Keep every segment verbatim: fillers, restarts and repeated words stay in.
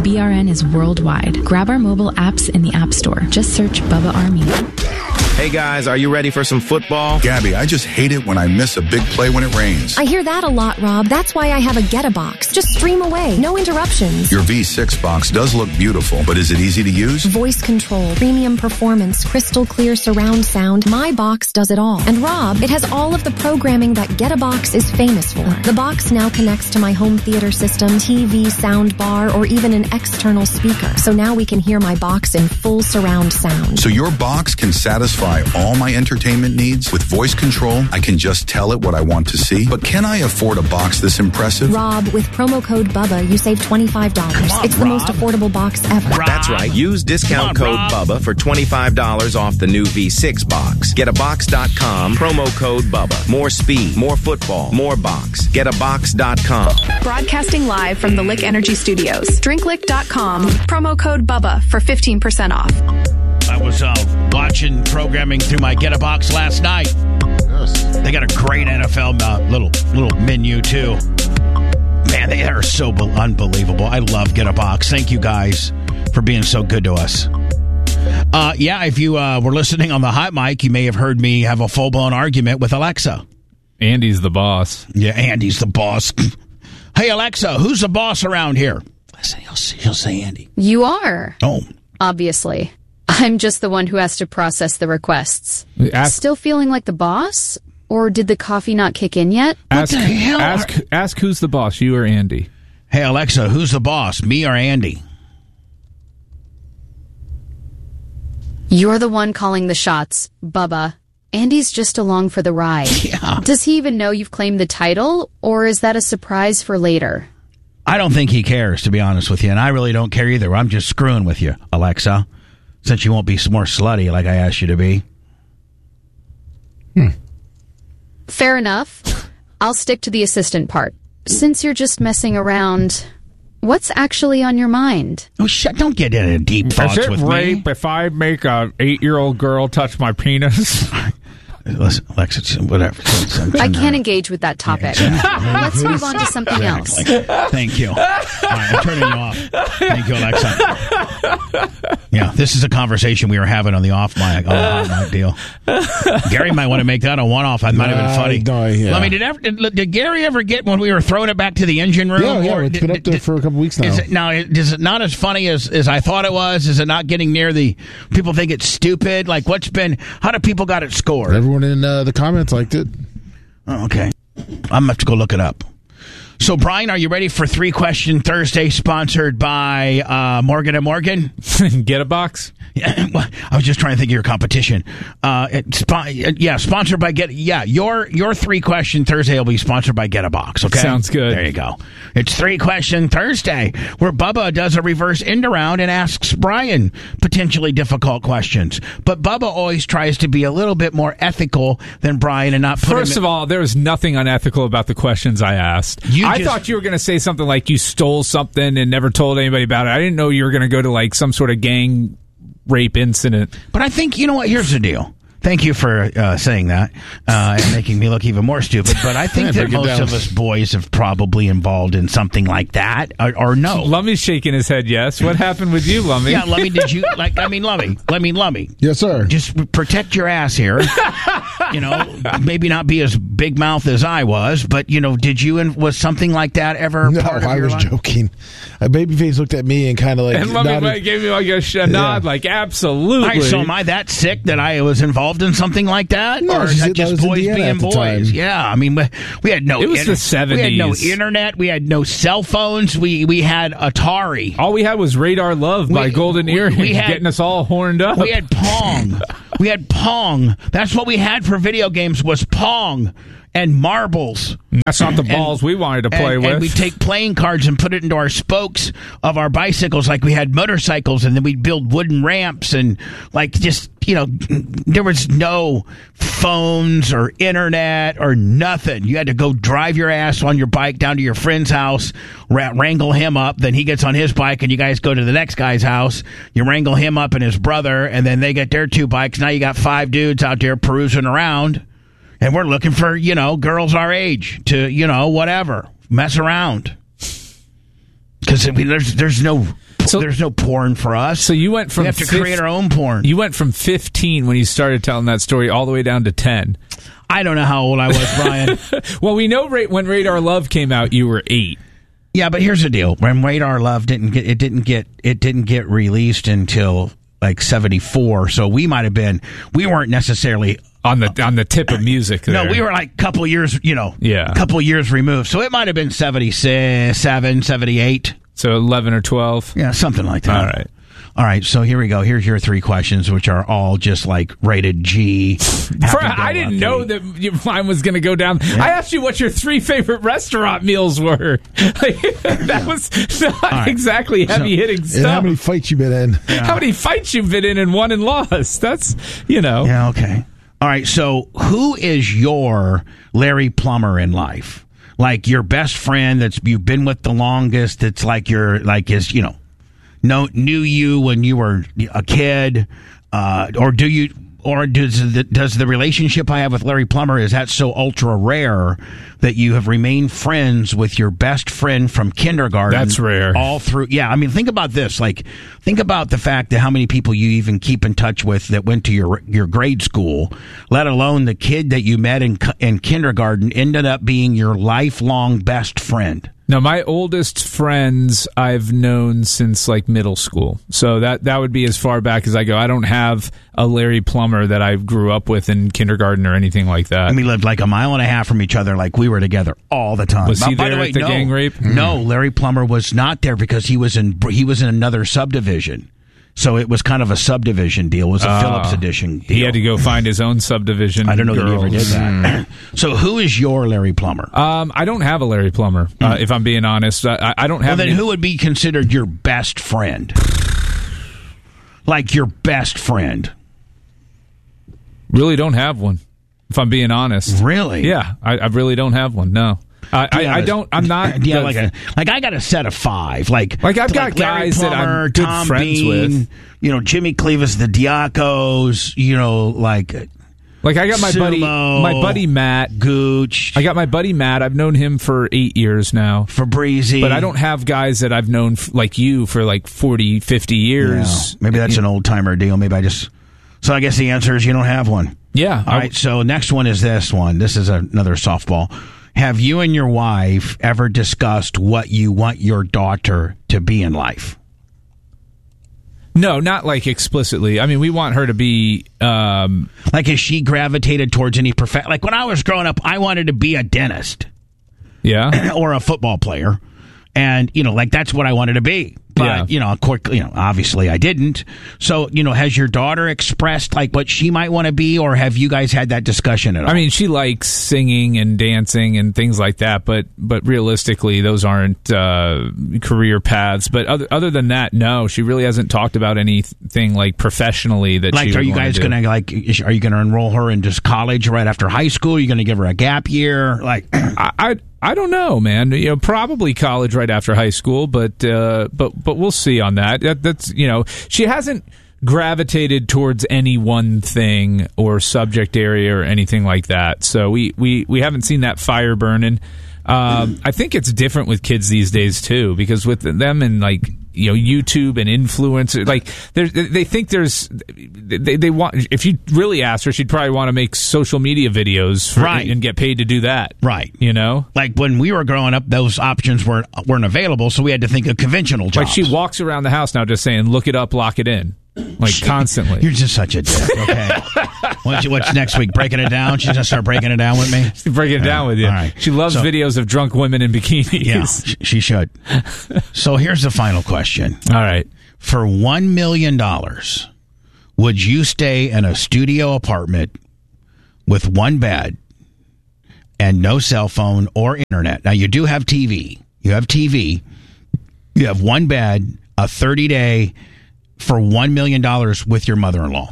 B R N is worldwide. Grab our mobile apps in the App Store. Just search Bubba Army. Hey guys, are you ready for some football? Gabby, I just hate it when I miss a big play when it rains. I hear that a lot, Rob. That's why I have a Get-A-Box. Just stream away. No interruptions. Your V six box does look beautiful, but is it easy to use? Voice control, premium performance, crystal clear surround sound. My box does it all. And Rob, it has all of the programming that Get-A-Box is famous for. The box now connects to my home theater system, T V, sound bar, or even an external speaker. So now we can hear my box in full surround sound. So your box can satisfy all my entertainment needs? With voice control, I can just tell it what I want to see. But can I afford a box this impressive? Rob, with promo code BUBBA, you save twenty-five dollars. On, it's the Rob. most affordable box ever. Rob. That's right. Use discount on, code Rob. BUBBA for twenty-five dollars off the new V six box. Get a box dot com, promo code BUBBA. More speed, more football, more box. Get a box dot com. Broadcasting live from the Lick Energy Studios. drink lick dot com, promo code BUBBA for fifteen percent off. I was uh, watching programming through my Get-A-Box last night. Yes. They got a great N F L uh, little little menu, too. Man, they are so be- unbelievable. I love Get-A-Box. Thank you guys for being so good to us. Uh, yeah, if you uh, were listening on the hot mic, you may have heard me have a full-blown argument with Alexa. Andy's the boss. Yeah, Andy's the boss. Hey, Alexa, who's the boss around here? Listen, he'll, he'll say Andy. You are. Oh. Obviously. I'm just the one who has to process the requests. Ask, Still feeling like the boss? Or did the coffee not kick in yet? Ask, what the hell? Ask, Are... ask who's the boss, you or Andy? Hey, Alexa, who's the boss, me or Andy? You're the one calling the shots, Bubba. Andy's just along for the ride. Yeah. Does he even know you've claimed the title, or is that a surprise for later? I don't think he cares, to be honest with you, and I really don't care either. I'm just screwing with you, Alexa, since you won't be more slutty like I asked you to be. Hmm. Fair enough. I'll stick to the assistant part. Since you're just messing around, what's actually on your mind? Oh, shit, don't get into deep thoughts Is it with rape me. if I make a eight-year-old girl touch my penis? Listen, Alexa, whatever. I can't engage with that topic. Let's move on to something else. Thank you. All right, I'm turning you off. Thank you, Alexa. Yeah, this is a conversation we were having on the off mic, on the hot mic deal. Gary might want to make that a one-off. That might have been funny. No, yeah. I mean, did, ever, did, did Gary ever get when we were throwing it back to the engine room? Yeah, yeah, or it's did, been up there did, for a couple weeks now. Is it, now, is it not as funny as, as I thought it was? Is it not getting near the people think it's stupid? Like, what's been, how do people got it scored? Everyone in uh, the comments liked it. Oh, okay. I'm going to have to go look it up. So, Brian, are you ready for Three Question Thursday, sponsored by uh, Morgan and Morgan? Get a box? Yeah, well, I was just trying to think of your competition. Uh, it, spo- yeah, sponsored by Get. Yeah, your your Three Question Thursday will be sponsored by Get a Box. Okay, sounds good. There you go. It's Three Question Thursday, where Bubba does a reverse end around and asks Brian potentially difficult questions. But Bubba always tries to be a little bit more ethical than Brian and not put First him of all, there was nothing unethical about the questions I asked. You I just, thought you were going to say something like you stole something and never told anybody about it. I didn't know you were going to go to like some sort of gang rape incident. But I think, you know what, here's the deal. Thank you for uh, saying that uh, and making me look even more stupid. But I think that most of us boys have probably involved in something like that, or, or no. Lummy's shaking his head yes. What happened with you, Lummy? Yeah, Lummy, did you, like, I mean, Lummy, I mean, Lummy. Yes, sir. Just protect your ass here. You know, maybe not be as big mouth as I was, but, you know, did you, and was something like that ever no, part of I your was life? joking. A babyface looked at me and kind of like... And Lummy nodded. gave me like a sh- nod, like, absolutely. All right, so am I that sick that I was involved in something like that? No, or is that just that boys Indiana being at the boys? time. Yeah, I mean, we, we had no... It was the seventies. We had no internet. We had no cell phones. We we had Atari. All we had was Radar Love by We- Golden we- Earring, we had- getting us all horned up. We had Pong. We had Pong. That's what we had for video games was Pong and marbles. That's not the balls and, we wanted to play and, with. And we'd take playing cards and put it into our spokes of our bicycles like we had motorcycles, and then we'd build wooden ramps and, like, just, you know, there was no phones or internet or nothing. You had to go drive your ass on your bike down to your friend's house, ra- wrangle him up, then he gets on his bike and you guys go to the next guy's house. You wrangle him up and his brother, and then they get their two bikes. Now you got five dudes out there perusing around. And we're looking for, you know, girls our age to, you know, whatever, mess around. Because because I mean, there's there's no So- there's no porn for us. So you went from we have to fif- create our own porn. You went from fifteen when you started telling that story all the way down to ten. I don't know how old I was, Brian. Well, we know ra- when Radar Love came out, you were eight. Yeah, but here's the deal: when Radar Love didn't get it didn't get it didn't get released until like seventy-four. So we might have been we weren't necessarily on the on the tip of music. There. No, we were like a couple years, you know, Yeah. a couple years removed. So it might have been seventy-seven, seventy-eight. So eleven or twelve. Yeah, something like that. All right. All right, so here we go. Here's your three questions, which are all just like rated G. For, I didn't know that you, mine was going to go down. Yeah. I asked you what your three favorite restaurant meals were. Like, that was not right. exactly heavy so, hitting stuff. How many fights you been in? Yeah. How many fights you've been in and won and lost? That's, you know. Yeah, okay. All right, so who is your Larry Plummer in life? Like your best friend that's you've been with the longest, that's like your, like is, you know, know, knew you when you were a kid, uh, or do you, or does the, does the relationship I have with Larry Plummer, is that so ultra rare that you have remained friends with your best friend from kindergarten? That's rare. All through, yeah. I mean, think about this. Like, think about the fact that how many people you even keep in touch with that went to your your grade school, let alone the kid that you met in in kindergarten ended up being your lifelong best friend. Now, my oldest friends I've known since like middle school. So that, that would be as far back as I go. I don't have a Larry Plummer that I grew up with in kindergarten or anything like that. And we lived like a mile and a half from each other, like we were together all the time. Was he By there the way, at the no, gang rape? No, Larry Plummer was not there because he was in he was in another subdivision. So it was kind of a subdivision deal. It was a uh, Phillips edition deal. He had to go find his own subdivision. I don't know girls. that he ever did that. So who is your Larry Plummer? Um, I don't have a Larry Plummer, mm. uh, if I'm being honest. I, I don't have. Well, then any... who would be considered your best friend? Like your best friend? Really don't have one, if I'm being honest. Really? Yeah, I, I really don't have one, no. I, I, I don't. I'm not. Yeah, the, like a like I got a set of five. Like like I've got like Larry guys Plummer, that I'm good Tom friends Bean, with. You know, Jimmy Clevis, the Diacos. You know, like like I got my Sumo, buddy, my buddy Matt Gooch. I got my buddy Matt. I've known him for eight years now. Fabrizi. But I don't have guys that I've known f- like you for like forty, fifty years. Yeah. Maybe that's you an old timer deal. Maybe I just. So I guess the answer is you don't have one. Yeah. All right. So next one is this one. This is another softball. Have you and your wife ever discussed what you want your daughter to be in life? No, not like explicitly. I mean, we want her to be... Um, like, has she gravitated towards any profession? Like, when I was growing up, I wanted to be a dentist. Yeah. Or a football player. And, you know, like, that's what I wanted to be. But, yeah. you know, of course, you know, obviously I didn't. So, you know, has your daughter expressed, like, what she might want to be, or have you guys had that discussion at all? I mean, she likes singing and dancing and things like that, but but realistically, those aren't uh, career paths. But other other than that, no, she really hasn't talked about anything, like, professionally that like, she are you guys going to, like, is, are you going to enroll her in just college right after high school? Are you going to give her a gap year? Like, I... I I don't know, man. You know, probably college right after high school, but uh, but but we'll see on that. that. That's you know, she hasn't gravitated towards any one thing or subject area or anything like that. So we we, we haven't seen that fire burning. Um, I think it's different with kids these days too, because with them and like you know YouTube and influencers, like they think there's they, they want. If you really asked her, she'd probably want to make social media videos for, right. and get paid to do that, right? You know, like when we were growing up, those options weren't weren't available, so we had to think of conventional jobs. Like she walks around the house now just saying, "Look it up, lock it in." Like constantly. You're just such a dick, okay? what's, what's next week? Breaking it down? She's going to start breaking it down with me? She's breaking it down with you. All right. She loves so, videos of drunk women in bikinis. Yeah, she should. So here's the final question. All right. For one million dollars, would you stay in a studio apartment with one bed and no cell phone or internet? Now, you do have T V. You have T V. You have one bed, a thirty-day... for one million dollars with your mother-in-law.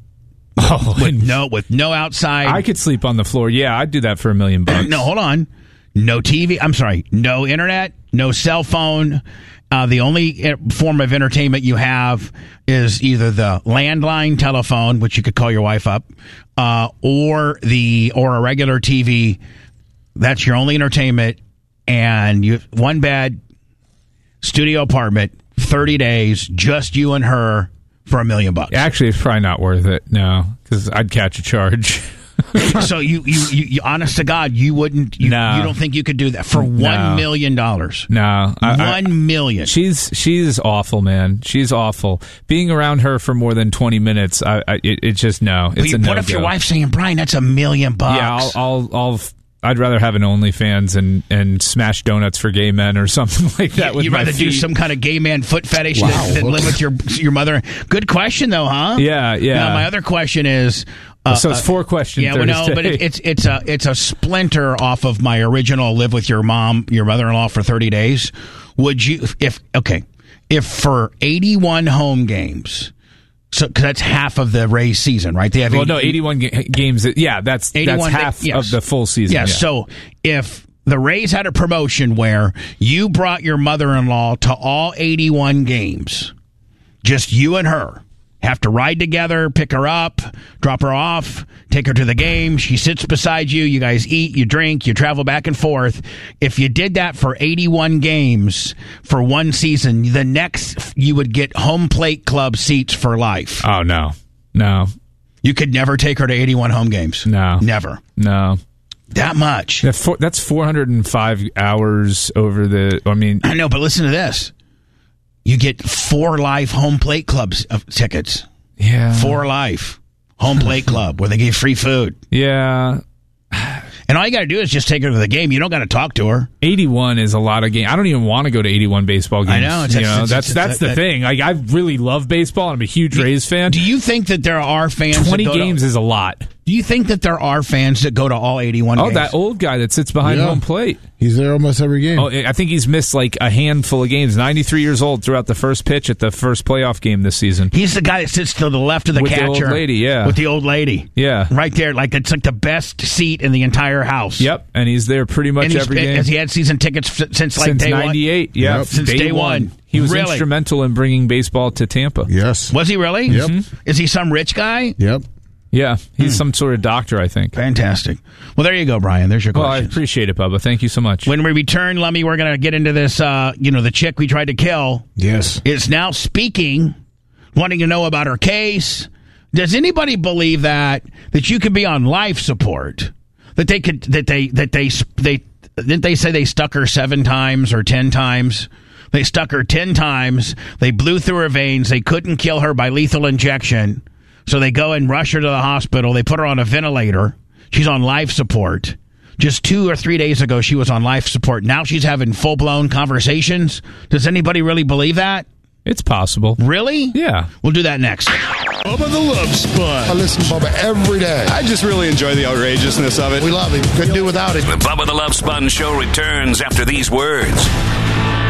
Oh, with no, with no outside. I could sleep on the floor. Yeah, I'd do that for a million bucks. No, hold on. No T V. I'm sorry. No internet, no cell phone. Uh, the only form of entertainment you have is either the landline telephone, which you could call your wife up, uh, or the or a regular T V. That's your only entertainment. And you have one bed. studio apartment, thirty days, just you and her for a million bucks. Actually, it's probably not worth it. No, because I'd catch a charge. So you, you, you, you, honest to God, you wouldn't. You, no. you don't think you could do that for no. one million dollars? No, I, one I, million. She's she's awful, man. She's awful. Being around her for more than twenty minutes, I, I it, it's just no. It's Well, you, a no. what if your wife's saying, Brian, that's a million bucks? Yeah, I'll, I'll, I'll. I'd rather have an OnlyFans and, and smash donuts for gay men or something like that. You, with you'd my rather feet. do some kind of gay man foot fetish Wow. than, than live with your your mother. Good question, though, huh? Yeah, yeah. Now, my other question is. Uh, so it's four questions. Yeah, well, no, but it, it's it's a it's a splinter off of my original live with your mom, your mother-in-law for thirty days. Would you, if okay, if for eighty-one home games, so cause that's half of the Rays season, right? They have well, eighty, no, eighty-one ga- games. Yeah, that's eighty-one that's half yes. of the full season. Yeah, Yeah. so if the Rays had a promotion where you brought your mother-in-law to all eighty-one games, just you and her. Have to ride together, pick her up, drop her off, take her to the game. She sits beside you. You guys eat, you drink, you travel back and forth. If you did that for eighty-one games for one season, the next you would get home plate club seats for life. Oh, no. No. You could never take her to eighty-one home games. No. Never. No. That much. That four, that's four hundred five hours over the, I mean. I know, but listen to this. You get four life home plate clubs of tickets. Yeah. Four life home plate club where they give free food. Yeah. And all you got to do is just take her to the game. You don't got to talk to her. eighty-one is a lot of games. I don't even want to go to eighty-one baseball games. I know. It's, you it's, know it's, that's it's, that's it's, the that, thing. Like, I really love baseball. I'm a huge do, Rays fan. Do you think that there are fans twenty that go games to, is a lot. Do you think that there are fans that go to all eighty-one Oh, games? that old guy that sits behind Yeah. home plate. He's there almost every game. Oh, I think he's missed like a handful of games. ninety-three years old throughout the first pitch at the first playoff game this season. He's the guy that sits to the left of the With the catcher. old lady, yeah. With the old lady. Yeah. Right there. Like, it's like the best seat in the entire house. Yep, and he's there pretty much And he's, every game. Has he had season tickets f- since like Since day one? ninety-eight, yeah. Yep. Since day one. He was Really? instrumental in bringing baseball to Tampa. Yes. Was he really? Yep. Is he some rich guy? Yep. Yeah, he's some sort of doctor, I think. Fantastic. Well, there you go, Brian. There's your Well, I question. appreciate it, Bubba. Thank you so much. When we return, Lummy, we're going to get into this, uh, you know, the chick we tried to kill Yes. is now speaking, wanting to know about her case. Does anybody believe that, that you could be on life support? That they could, that they, that they, they, didn't they say they stuck her seven times or ten times? They stuck her ten times. They blew through her veins. They couldn't kill her by lethal injection. So they go and rush her to the hospital. They put her on a ventilator. She's on life support. Just two or three days ago, she was on life support. Now she's having full-blown conversations. Does anybody really believe that? It's possible. Really? Yeah. We'll do that next. Bubba the Love Sponge. I listen to Bubba every day. I just really enjoy the outrageousness of it. We love him. Couldn't do without him. The Bubba the Love Sponge Show returns after these words.